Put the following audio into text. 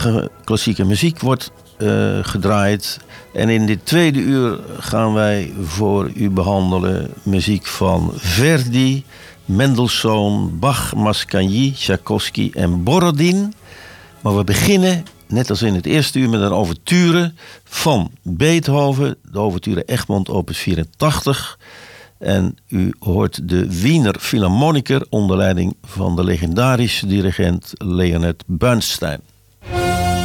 klassieke muziek wordt gedraaid. En in dit tweede uur gaan wij voor u behandelen muziek van Verdi, Mendelssohn, Bach, Mascagni, Tchaikovsky en Borodin. Maar we beginnen, net als in het eerste uur, met een ouverture van Beethoven. De ouverture Egmont opus 84. En u hoort de Wiener Philharmoniker onder leiding van de legendarische dirigent Leonard Bernstein.